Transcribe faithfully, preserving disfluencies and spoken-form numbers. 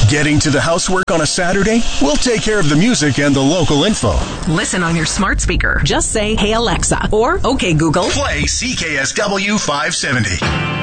Getting to the housework on a Saturday? We'll take care of the music and the local info. Listen on your smart speaker. Just say, "Hey Alexa," or "Okay Google." Play C K S W five seventy.